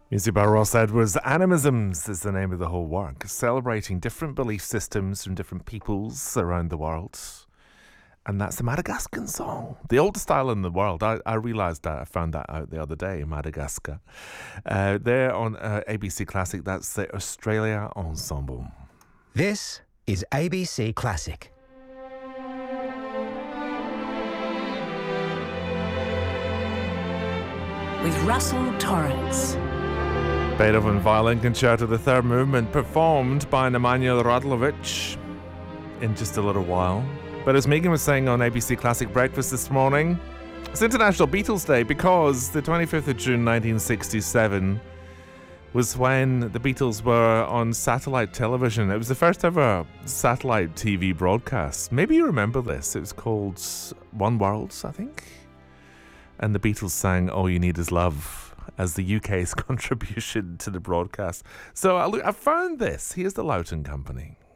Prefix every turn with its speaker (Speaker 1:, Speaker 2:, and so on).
Speaker 1: Music by Ross Edwards. Animisms is the name of the whole work, celebrating different belief systems from different peoples around the world. And that's the Madagascar song, the oldest style in the world. I realised that. I found that out the other day, Madagascar. There on ABC Classic, that's the Australia Ensemble.
Speaker 2: This is ABC Classic.
Speaker 3: With Russell Torrance.
Speaker 1: Beethoven Violin Concerto, the third movement, performed by Nemanja Radlovic in just a little while. But as Megan was saying on ABC Classic Breakfast this morning, it's International Beatles Day because the 25th of June 1967 was when the Beatles were on satellite television. It was the first ever satellite TV broadcast. Maybe you remember this. It was called One World, I think. And the Beatles sang All You Need Is Love as the UK's contribution to the broadcast. So I found this. Here's the Loughton Company.